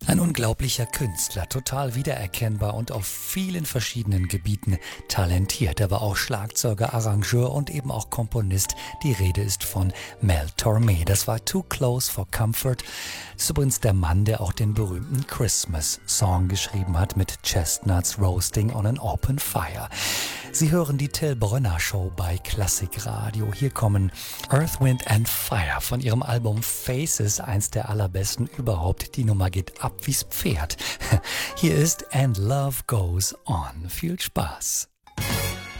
Ein unglaublicher Künstler, total wiedererkennbar und auf vielen verschiedenen Gebieten talentiert. Er war auch Schlagzeuger, Arrangeur und eben auch Komponist. Die Rede ist von Mel Torme. Das war Too Close for Comfort. Das ist übrigens der Mann, der auch den berühmten Christmas-Song geschrieben hat mit Chestnuts Roasting on an Open Fire. Sie hören die Till Brönner Show bei Klassikradio. Hier kommen Earth, Wind and Fire von ihrem Album Faces, eins der allerbesten überhaupt. Die Nummer geht ab wie's Pferd. Hier ist And Love Goes On. Viel Spaß.